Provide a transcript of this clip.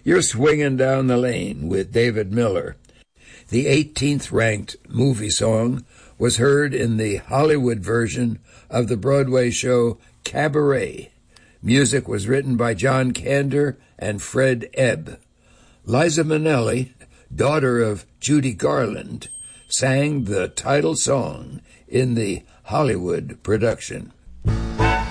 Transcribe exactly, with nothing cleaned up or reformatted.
You're Swinging Down the Lane with David Miller. The eighteenth-ranked movie song was heard in the Hollywood version of the Broadway show Cabaret. Music was written by John Kander and Fred Ebb. Liza Minnelli, daughter of Judy Garland, sang the title song in the Hollywood production.